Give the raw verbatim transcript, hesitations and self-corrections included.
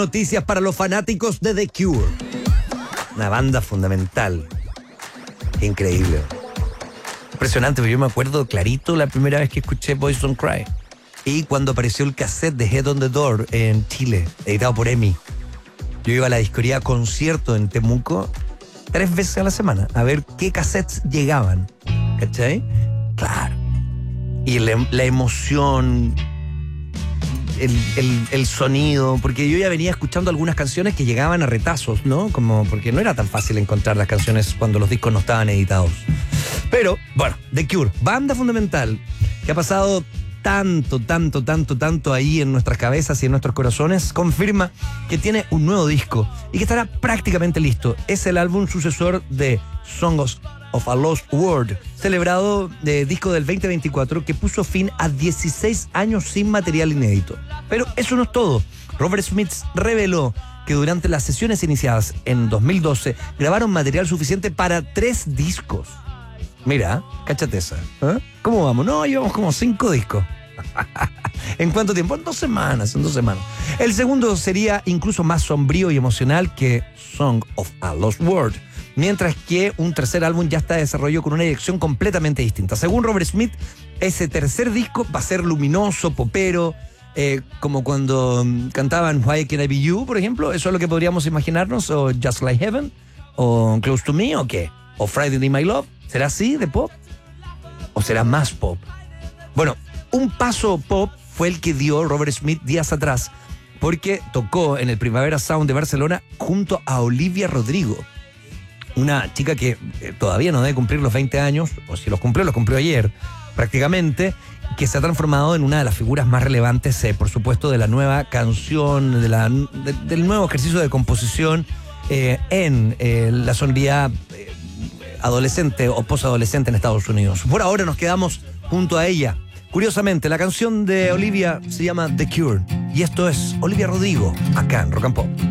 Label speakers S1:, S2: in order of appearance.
S1: Noticias para los fanáticos de The Cure. Una banda fundamental. Increíble. Impresionante, porque yo me acuerdo clarito la primera vez que escuché Boys Don't Cry. Y cuando apareció el cassette de Head on the Door en Chile, editado por EMI. Yo iba a la disquería Concierto en Temuco tres veces a la semana a ver qué cassettes llegaban. ¿Cachai? Claro. Y la, la emoción, el, el, el sonido, porque yo ya venía escuchando algunas canciones que llegaban a retazos, ¿no? Como porque no era tan fácil encontrar las canciones cuando los discos no estaban editados. Pero, bueno, The Cure, banda fundamental, que ha pasado tanto, tanto, tanto, tanto ahí en nuestras cabezas y en nuestros corazones, confirma que tiene un nuevo disco y que estará prácticamente listo. Es el álbum sucesor de Songs of a Lost World, celebrado de disco del veinte veinticuatro, que puso fin a dieciséis años sin material inédito. Pero eso no es todo. Robert Smith reveló que durante las sesiones iniciadas en dos mil doce grabaron material suficiente para tres discos. Mira, cáchate esa. ¿Eh? ¿Cómo vamos? No, llevamos como cinco discos. ¿En cuánto tiempo? En dos semanas, en dos semanas. El segundo sería incluso más sombrío y emocional que Song of a Lost World, mientras que un tercer álbum ya está en desarrollo con una dirección completamente distinta. Según Robert Smith, ese tercer disco va a ser luminoso, popero, eh, como cuando um, cantaban Why Can't I Be You, por ejemplo. Eso es lo que podríamos imaginarnos, o Just Like Heaven, o Close to Me, o qué, o Friday Night My Love. ¿Será así de pop? ¿O será más pop? Bueno, un paso pop fue el que dio Robert Smith días atrás, porque tocó en el Primavera Sound de Barcelona junto a Olivia Rodrigo, una chica que eh, todavía no debe cumplir los veinte años, o si los cumplió, los cumplió ayer prácticamente, que se ha transformado en una de las figuras más relevantes, eh, por supuesto, de la nueva canción, de la, de, del nuevo ejercicio de composición eh, en eh, la sonoridad eh, adolescente o posadolescente en Estados Unidos. Por ahora nos quedamos junto a ella. Curiosamente, la canción de Olivia se llama The Cure, y esto es Olivia Rodrigo, acá en Rock and Pop.